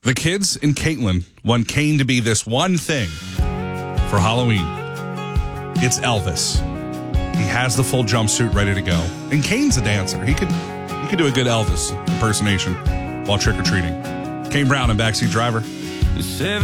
The kids in Caitlin want Kane to be this one thing for Halloween. It's Elvis. He has the full jumpsuit ready to go. And Kane's a dancer. He could do a good Elvis impersonation while trick-or-treating. Kane Brown and Backseat Driver.